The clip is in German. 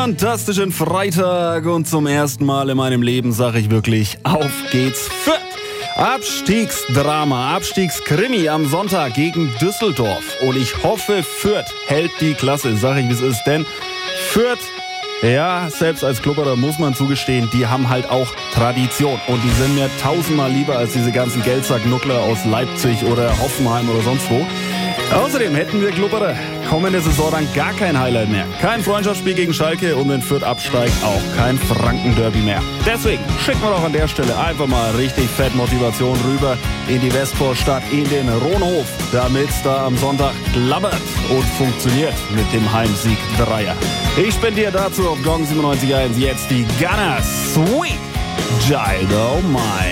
fantastischen Freitag und zum ersten Mal in meinem Leben sage ich wirklich, auf geht's Fürth. Abstiegsdrama, Abstiegskrimi am Sonntag gegen Düsseldorf. Und ich hoffe, Fürth hält die Klasse, sage ich wie es ist, denn Fürth, ja, selbst als Klubberer muss man zugestehen, die haben halt auch Tradition. Und die sind mir tausendmal lieber als diese ganzen Geldsacknuckler aus Leipzig oder Hoffenheim oder sonst wo. Außerdem hätten wir Klubberer kommende Saison dann gar kein Highlight mehr. Kein Freundschaftsspiel gegen Schalke und wenn Fürth absteigt, auch kein Franken-Derby mehr. Deswegen schicken wir doch an der Stelle einfach mal richtig fett Motivation rüber in die Westvorstadt, in den Rohnhof, damit es da am Sonntag klappert und funktioniert mit dem Heimsieg Dreier. Ich spendiere dazu auf Gong 97.1 jetzt die Gunners. Sweet Child O' Mine.